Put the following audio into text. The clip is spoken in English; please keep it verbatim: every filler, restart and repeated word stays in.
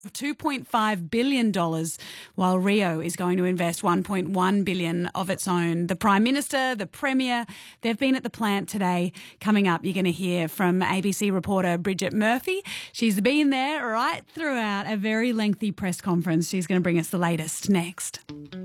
two point five billion dollars, while Rio is going to invest one point one billion dollars of its own. The Prime Minister, the Premier, they've been at the plant today. Coming up, you're going to hear from A B C reporter Bridget Murphy. She's been there right throughout a very lengthy press conference. She's going to bring us the latest next.